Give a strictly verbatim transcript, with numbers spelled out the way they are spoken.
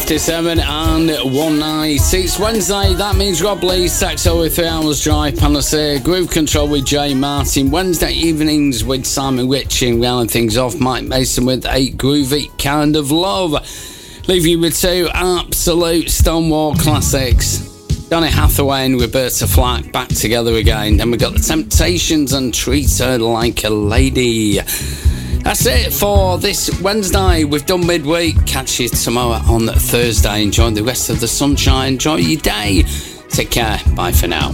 fifty-seven and one night. It's Wednesday, that means Rob Lee, Saxo with three hours drive, Panacea, Groove Control with Jay Martin, Wednesday evenings with Simon Ritchie, and rounding things off, Mike Mason with a groovy kind of love. Leave you with two absolute Stonewall classics. Donny Hathaway and Roberta Flack back together again. Then we got the Temptations and Treat Her Like a Lady. That's it for this Wednesday. We've done midweek. Catch you tomorrow on Thursday. Enjoy the rest of the sunshine. Enjoy your day. Take care. Bye for now.